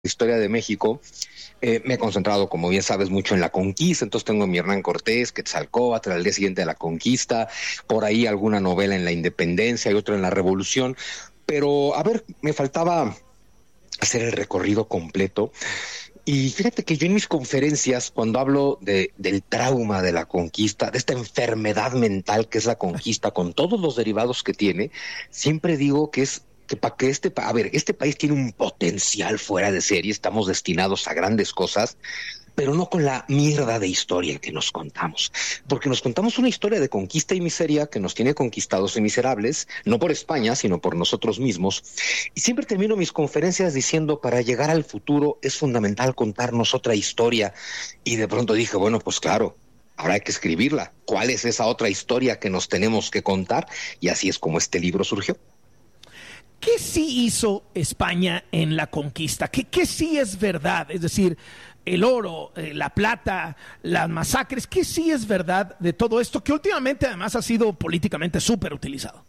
historia de México, me he concentrado, como bien sabes, mucho en la conquista. Entonces tengo mi Hernán Cortés, Quetzalcóatl, al día siguiente de la conquista, por ahí alguna novela en la independencia y otra en la revolución. Pero, a ver, me faltaba hacer el recorrido completo. Y fíjate que yo en mis conferencias, cuando hablo del trauma de la conquista, de esta enfermedad mental que es la conquista, con todos los derivados que tiene, siempre digo que es que para que este país tiene un potencial fuera de serie, estamos destinados a grandes cosas, pero no con la mierda de historia que nos contamos, porque nos contamos una historia de conquista y miseria que nos tiene conquistados y miserables, no por España, sino por nosotros mismos. Y siempre termino mis conferencias diciendo, para llegar al futuro es fundamental contarnos otra historia. Y de pronto dije, bueno, pues claro, ahora hay que escribirla. ¿Cuál es esa otra historia que nos tenemos que contar? Y así es como este libro surgió. ¿Qué sí hizo España en la conquista? ¿Qué sí es verdad? Es decir, el oro, la plata, las masacres, ¿qué sí es verdad de todo esto que últimamente además ha sido políticamente súper utilizado?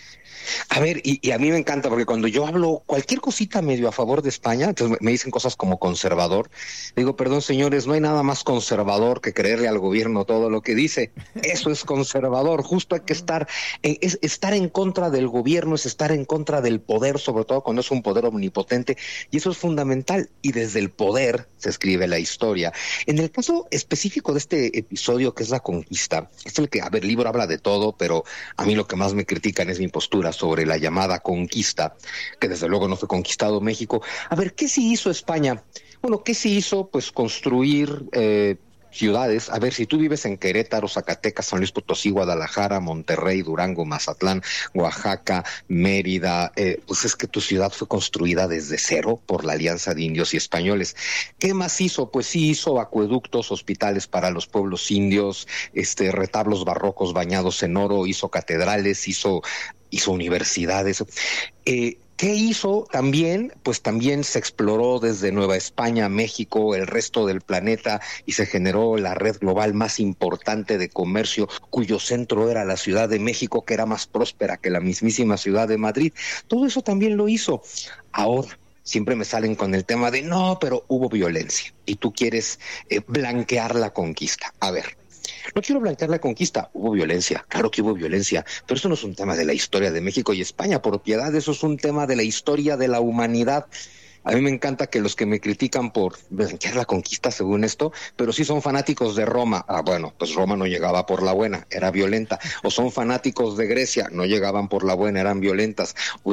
A ver, y a mí me encanta porque cuando yo hablo cualquier cosita medio a favor de España, entonces me dicen cosas como conservador. Digo, perdón, señores, no hay nada más conservador que creerle al gobierno todo lo que dice. Eso es conservador. Justo hay que estar en contra del gobierno, es estar en contra del poder, sobre todo cuando es un poder omnipotente. Y eso es fundamental. Y desde el poder se escribe la historia. En el caso específico de este episodio, que es la conquista, es el que, a ver, el libro habla de todo, pero a mí lo que más me critican es mi postura sobre la llamada conquista, que desde luego no fue conquistado México. A ver, ¿qué sí hizo España? Bueno, ¿qué sí hizo? Pues construir ciudades. A ver, si tú vives en Querétaro, Zacatecas, San Luis Potosí, Guadalajara, Monterrey, Durango, Mazatlán, Oaxaca, Mérida, pues es que tu ciudad fue construida desde cero por la alianza de indios y españoles. ¿Qué más hizo? Pues sí hizo acueductos, hospitales para los pueblos indios, retablos barrocos bañados en oro, hizo catedrales, hizo universidades. ¿Qué hizo también? Pues también se exploró desde Nueva España, México, el resto del planeta, y se generó la red global más importante de comercio, cuyo centro era la Ciudad de México, que era más próspera que la mismísima Ciudad de Madrid. Todo eso también lo hizo. Ahora, siempre me salen con el tema de no, pero hubo violencia y tú quieres blanquear la conquista. A ver, no quiero blanquear la conquista, hubo violencia, claro que hubo violencia, pero eso no es un tema de la historia de México y España, por piedad, eso es un tema de la historia de la humanidad. A mí me encanta que los que me critican por blanquear la conquista, según esto, pero sí son fanáticos de Roma. Ah, bueno, pues Roma no llegaba por la buena, era violenta. O son fanáticos de Grecia, no llegaban por la buena, eran violentos.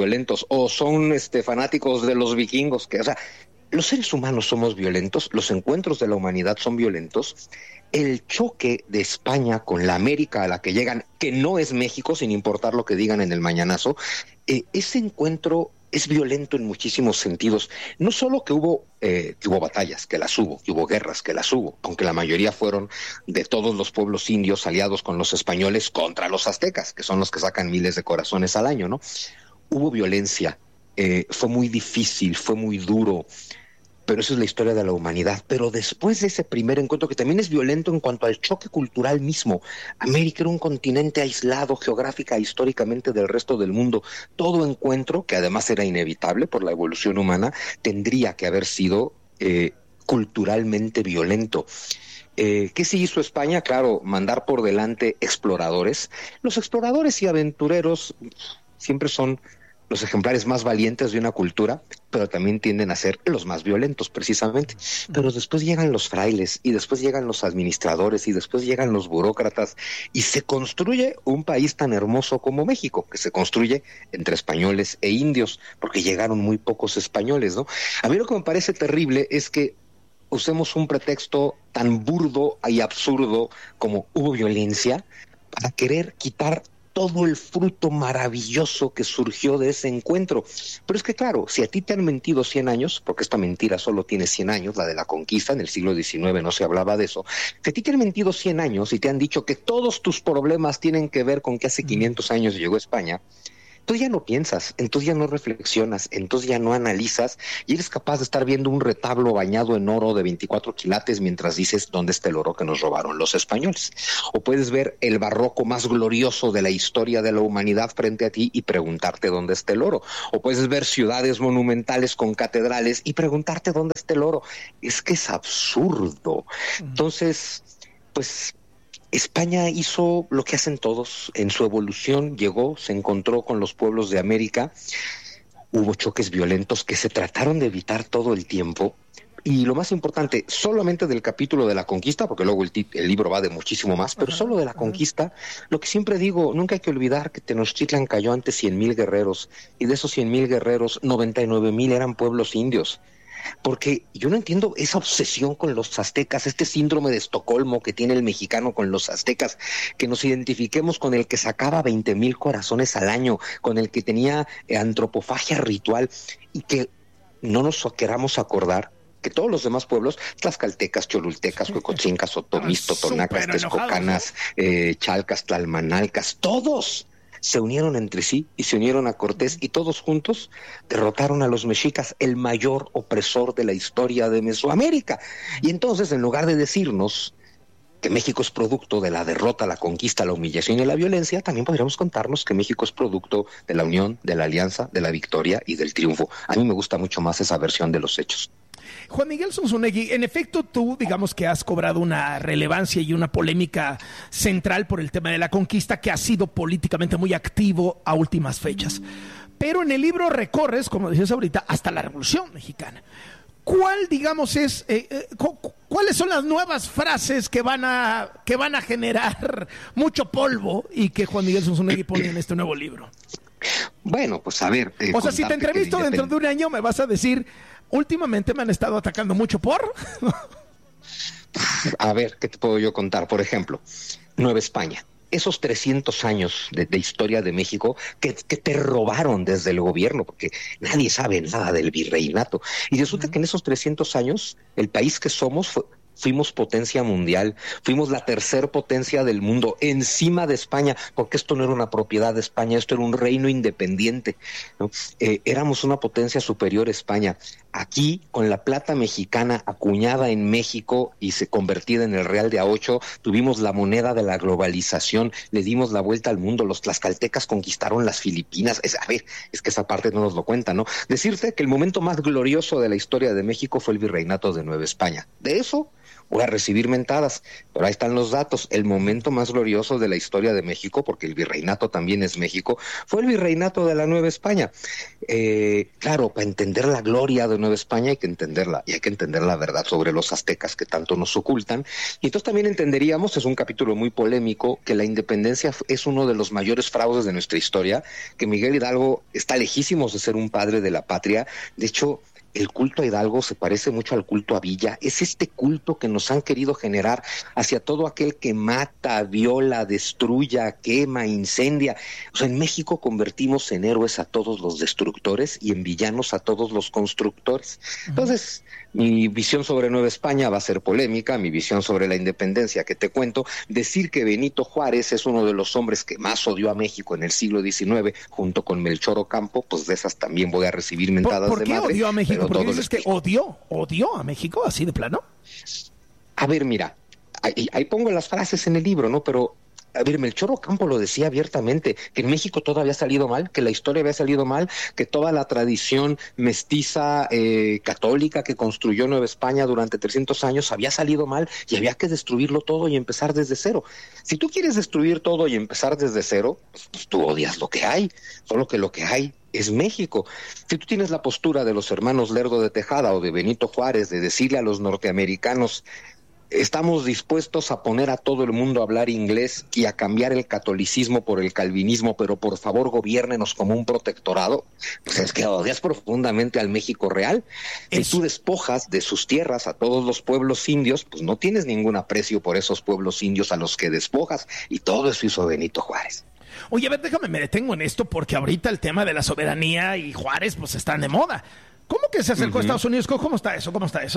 O son fanáticos de los vikingos, que, o sea, los seres humanos somos violentos, los encuentros de la humanidad son violentos. El choque de España con la América a la que llegan, que no es México, sin importar lo que digan en el mañanazo, ese encuentro es violento en muchísimos sentidos. No solo que hubo batallas, que las hubo, que hubo guerras, que las hubo, aunque la mayoría fueron de todos los pueblos indios aliados con los españoles contra los aztecas, que son los que sacan miles de corazones al año, ¿no? Hubo violencia, fue muy difícil, fue muy duro, pero eso es la historia de la humanidad. Pero después de ese primer encuentro, que también es violento en cuanto al choque cultural mismo, América era un continente aislado geográfica e históricamente del resto del mundo. Todo encuentro, que además era inevitable por la evolución humana, tendría que haber sido culturalmente violento. ¿Qué sí hizo España? Claro, mandar por delante exploradores. Los exploradores y aventureros siempre son los ejemplares más valientes de una cultura, pero también tienden a ser los más violentos, precisamente. Pero después llegan los frailes, y después llegan los administradores, y después llegan los burócratas, y se construye un país tan hermoso como México, que se construye entre españoles e indios, porque llegaron muy pocos españoles, ¿no? A mí lo que me parece terrible es que usemos un pretexto tan burdo y absurdo como hubo violencia para querer quitar todo el fruto maravilloso que surgió de ese encuentro. Pero es que claro, si a ti te han mentido 100 años, porque esta mentira solo tiene 100 años, la de la conquista, en el siglo XIX no se hablaba de eso, si a ti te han mentido 100 años y te han dicho que todos tus problemas tienen que ver con que hace 500 años llegó España, Entonces ya no piensas, entonces ya no reflexionas, entonces ya no analizas y eres capaz de estar viendo un retablo bañado en oro de 24 quilates mientras dices dónde está el oro que nos robaron los españoles. O puedes ver el barroco más glorioso de la historia de la humanidad frente a ti y preguntarte dónde está el oro. O puedes ver ciudades monumentales con catedrales y preguntarte dónde está el oro. Es que es absurdo. Entonces, pues España hizo lo que hacen todos en su evolución, llegó, se encontró con los pueblos de América, hubo choques violentos que se trataron de evitar todo el tiempo, y lo más importante, solamente del capítulo de la conquista, porque luego el libro va de muchísimo más, pero solo de la conquista, lo que siempre digo, nunca hay que olvidar que Tenochtitlan cayó ante 100,000 guerreros, y de esos 100,000 guerreros, 99,000 eran pueblos indios. Porque yo no entiendo esa obsesión con los aztecas, este síndrome de Estocolmo que tiene el mexicano con los aztecas, que nos identifiquemos con el que sacaba 20,000 corazones al año, con el que tenía antropofagia ritual, y que no nos queramos acordar que todos los demás pueblos, tlaxcaltecas, cholultecas, huecochincas, otomís, totonacas, texcocanas, chalcas, tlalmanalcas, todos se unieron entre sí y se unieron a Cortés y todos juntos derrotaron a los mexicas, el mayor opresor de la historia de Mesoamérica. Y entonces, en lugar de decirnos que México es producto de la derrota, la conquista, la humillación y la violencia, también podríamos contarnos que México es producto de la unión, de la alianza, de la victoria y del triunfo. A mí me gusta mucho más esa versión de los hechos. Juan Miguel Zunzunegui, en efecto tú, digamos que has cobrado una relevancia y una polémica central por el tema de la conquista, que ha sido políticamente muy activo a últimas fechas. Pero en el libro recorres, como decías ahorita, hasta la Revolución Mexicana. ¿Cuál, digamos, cuáles son las nuevas frases que van a generar mucho polvo y que Juan Miguel Zunzunegui pone en este nuevo libro? Bueno, pues a ver. O sea, si te entrevisto dentro de un año, me vas a decir, últimamente me han estado atacando mucho por... A ver, ¿qué te puedo yo contar? Por ejemplo, Nueva España. Esos 300 años de historia de México que te robaron desde el gobierno, porque nadie sabe nada del virreinato. Y resulta que en esos 300 años, el país que somos fuimos potencia mundial, fuimos la tercer potencia del mundo, encima de España, porque esto no era una propiedad de España, esto era un reino independiente, ¿no? Éramos una potencia superior a España. Aquí, con la plata mexicana acuñada en México y se convertida en el real de A8, tuvimos la moneda de la globalización, le dimos la vuelta al mundo, los tlaxcaltecas conquistaron las Filipinas. Es que esa parte no nos lo cuenta, ¿no? Decirte que el momento más glorioso de la historia de México fue el virreinato de Nueva España. De eso voy a recibir mentadas, pero ahí están los datos. El momento más glorioso de la historia de México, porque el virreinato también es México, fue el virreinato de la Nueva España. Claro, para entender la gloria de Nueva España hay que entenderla, y hay que entender la verdad sobre los aztecas que tanto nos ocultan. Y entonces también entenderíamos, es un capítulo muy polémico, que la independencia es uno de los mayores fraudes de nuestra historia, que Miguel Hidalgo está lejísimos de ser un padre de la patria. De hecho, el culto a Hidalgo se parece mucho al culto a Villa. Es este culto que nos han querido generar hacia todo aquel que mata, viola, destruya, quema, incendia. O sea, en México convertimos en héroes a todos los destructores y en villanos a todos los constructores. Entonces, mi visión sobre Nueva España va a ser polémica, mi visión sobre la independencia que te cuento, decir que Benito Juárez es uno de los hombres que más odió a México en el siglo XIX, junto con Melchor Ocampo, pues de esas también voy a recibir mentadas de madre. ¿Por qué odió a México? ¿Por qué dices que odió a México así de plano? A ver, mira, ahí pongo las frases en el libro, ¿no? Pero a ver, Melchor Ocampo lo decía abiertamente, que en México todo había salido mal, que la historia había salido mal, que toda la tradición mestiza católica que construyó Nueva España durante 300 años había salido mal y había que destruirlo todo y empezar desde cero. Si tú quieres destruir todo y empezar desde cero, pues tú odias lo que hay, solo que lo que hay es México. Si tú tienes la postura de los hermanos Lerdo de Tejada o de Benito Juárez de decirle a los norteamericanos: estamos dispuestos a poner a todo el mundo a hablar inglés y a cambiar el catolicismo por el calvinismo, pero por favor gobiérnenos como un protectorado, pues es que odias profundamente al México real. Si tú despojas de sus tierras a todos los pueblos indios, pues no tienes ningún aprecio por esos pueblos indios a los que despojas, y todo eso hizo Benito Juárez. Oye, a ver, déjame, me detengo en esto porque ahorita el tema de la soberanía y Juárez pues están de moda. ¿Cómo que se acercó a Estados Unidos? ¿Cómo está eso? ¿Cómo está eso?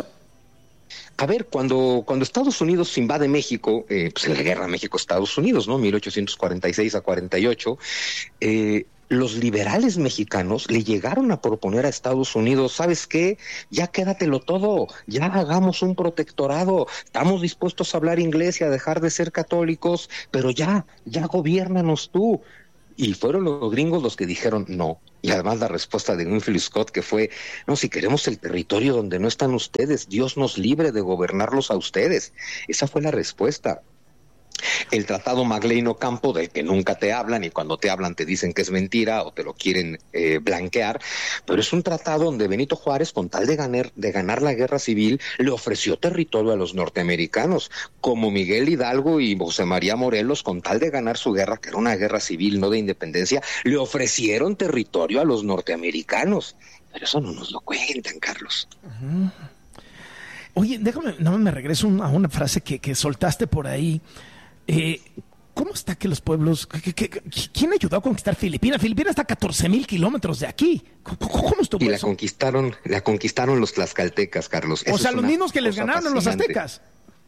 A ver, cuando Estados Unidos invade México, pues en la guerra México-Estados Unidos, ¿no? 1846 a 48, los liberales mexicanos le llegaron a proponer a Estados Unidos, ¿sabes qué? Ya quédatelo todo, ya hagamos un protectorado, estamos dispuestos a hablar inglés y a dejar de ser católicos, pero ya gobiérnanos tú. Y fueron los gringos los que dijeron no. Y además la respuesta de Winfield Scott que fue, no, si queremos el territorio donde no están ustedes, Dios nos libre de gobernarlos a ustedes. Esa fue la respuesta. El tratado Magleno-Ocampo, del que nunca te hablan y cuando te hablan te dicen que es mentira o te lo quieren blanquear, pero es un tratado donde Benito Juárez, con tal de ganar la guerra civil, le ofreció territorio a los norteamericanos, como Miguel Hidalgo y José María Morelos, con tal de ganar su guerra, que era una guerra civil, no de independencia, le ofrecieron territorio a los norteamericanos. Pero eso no nos lo cuentan, Carlos. Uh-huh. Oye, déjame, no me regreso a una frase que soltaste por ahí. ¿Cómo está que los pueblos... ¿Quién ayudó a conquistar Filipinas? Filipinas está a 14,000 kilómetros de aquí. ¿Cómo estuvo eso? La conquistaron los tlaxcaltecas, Carlos. O sea, los mismos que les ganaron a los aztecas.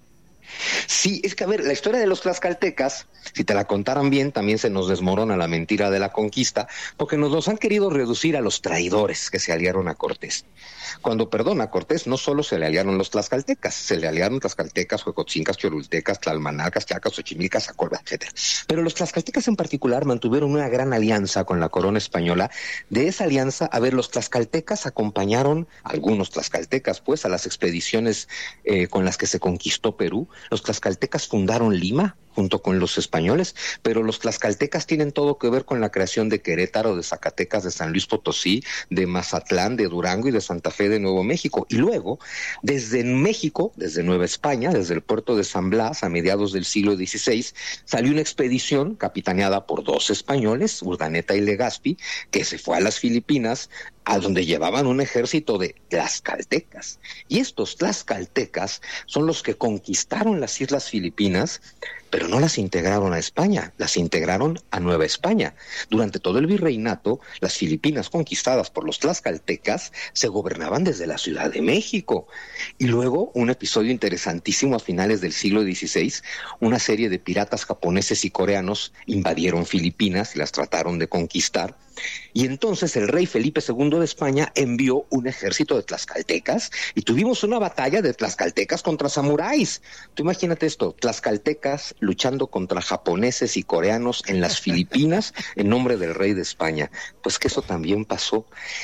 Sí, es que a ver, la historia de los tlaxcaltecas, si te la contaran bien, también se nos desmorona la mentira de la conquista, porque nos han querido reducir a los traidores que se aliaron a Cortés. Cuando perdona Cortés, no solo se le aliaron los tlaxcaltecas, se le aliaron tlaxcaltecas, huejotzincas, cholultecas, tlalmanacas, chacas, xochimilcas, acolba, etcétera. Pero los tlaxcaltecas en particular mantuvieron una gran alianza con la corona española. De esa alianza, a ver, los tlaxcaltecas acompañaron, algunos tlaxcaltecas, pues, a las expediciones con las que se conquistó Perú. Los tlaxcaltecas fundaron Lima junto con los españoles, pero los tlaxcaltecas tienen todo que ver con la creación de Querétaro, de Zacatecas, de San Luis Potosí, de Mazatlán, de Durango y de Santa Fe de Nuevo México. Y luego, desde México, desde Nueva España, desde el puerto de San Blas, a mediados del siglo XVI, salió una expedición capitaneada por 2 españoles, Urdaneta y Legazpi, que se fue a las Filipinas, a donde llevaban un ejército de tlaxcaltecas. Y estos tlaxcaltecas son los que conquistaron las Islas Filipinas, pero no las integraron a España, las integraron a Nueva España. Durante todo el virreinato, las Filipinas conquistadas por los tlaxcaltecas se gobernaban desde la Ciudad de México. Y luego, un episodio interesantísimo a finales del siglo XVI, una serie de piratas japoneses y coreanos invadieron Filipinas y las trataron de conquistar. Y entonces el rey Felipe II de España envió un ejército de tlaxcaltecas y tuvimos una batalla de tlaxcaltecas contra samuráis. Tú imagínate esto, tlaxcaltecas luchando contra japoneses y coreanos en las Filipinas en nombre del rey de España. Pues que eso también pasó.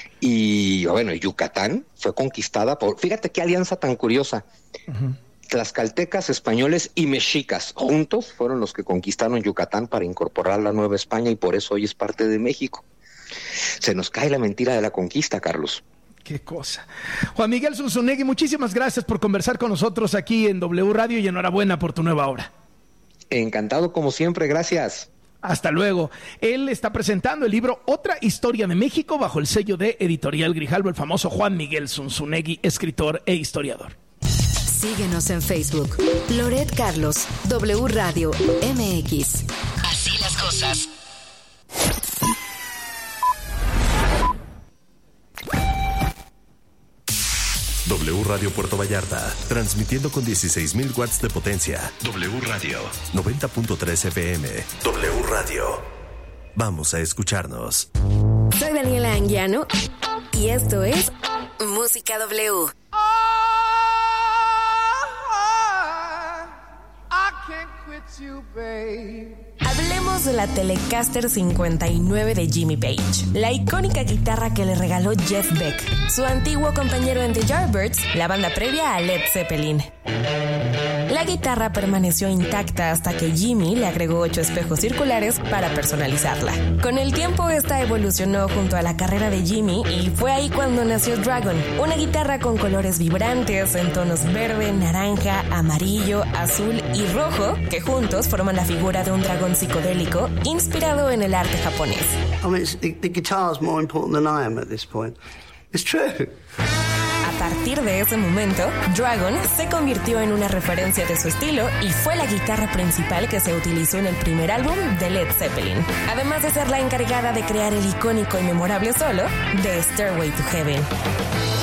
Y bueno, Yucatán fue conquistada por... Fíjate qué alianza tan curiosa. Uh-huh. Tlaxcaltecas, españoles y mexicas juntos fueron los que conquistaron Yucatán para incorporar la Nueva España y por eso hoy es parte de México. Se nos cae la mentira de la conquista, Carlos. Qué cosa. Juan Miguel Zunzunegui, muchísimas gracias por conversar con nosotros aquí en W Radio y enhorabuena por tu nueva obra. Encantado como siempre, gracias. Hasta luego. Él está presentando el libro Otra Historia de México bajo el sello de Editorial Grijalbo, el famoso Juan Miguel Zunzunegui, escritor e historiador. Síguenos en Facebook. Loret Carlos, W Radio MX. Así las cosas. W Radio Puerto Vallarta, transmitiendo con 16,000 watts de potencia. W Radio 90.3 FM. W Radio. Vamos a escucharnos. Soy Daniela Anguiano y esto es Música W. Hablemos de la Telecaster 59 de Jimmy Page, la icónica guitarra que le regaló Jeff Beck, su antiguo compañero en The Yardbirds, la banda previa a Led Zeppelin. La guitarra permaneció intacta hasta que Jimmy le agregó 8 espejos circulares para personalizarla. Con el tiempo esta evolucionó junto a la carrera de Jimmy y fue ahí cuando nació Dragon, una guitarra con colores vibrantes en tonos verde, naranja, amarillo, azul y rojo que juntos forman la figura de un dragón psicodélico inspirado en el arte japonés. I mean, the guitar's more important than I am at this point. It's true. A partir de ese momento, Dragon se convirtió en una referencia de su estilo y fue la guitarra principal que se utilizó en el primer álbum de Led Zeppelin, además de ser la encargada de crear el icónico y memorable solo de Stairway to Heaven.